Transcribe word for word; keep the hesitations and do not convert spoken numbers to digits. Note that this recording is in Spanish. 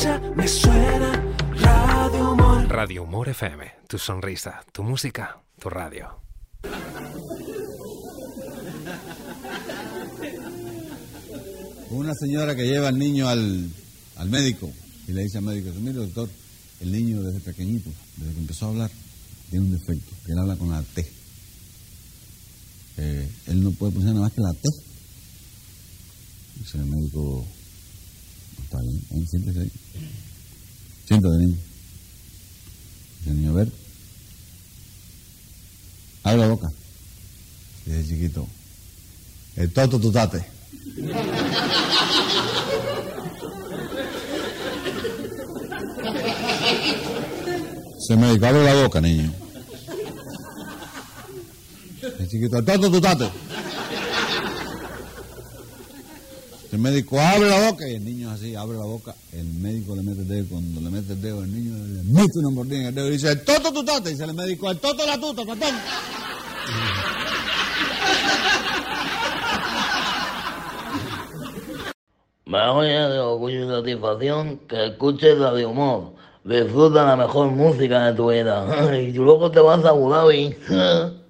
escucha, me suena Radio Humor. Radio Humor F M, tu sonrisa, tu música, tu radio. Una señora que lleva al niño al, al médico y le dice al médico, mire doctor, el niño desde pequeñito, desde que empezó a hablar, tiene un defecto, que él habla con la T. Eh, él no puede pronunciar nada más que la T. Dice el médico, está bien, ahí, siéntese ahí. Siéntate, niño. Dice el niño, a ver, abre la boca. Dice chiquito, el toto tutate. Dice el médico, abre la boca, niño. El chiquito, el toto tutate. El médico abre la boca y el niño así, abre la boca, el médico le mete el dedo, cuando le mete el dedo, el niño le mete una mordida en el dedo y dice, el toto tutate, dice el médico, el toto la tuta, tatón. Me voy de orgullo y satisfacción que escuches Radio Humor. Disfruta la mejor música de tu vida y luego te vas a Abu Dhabi.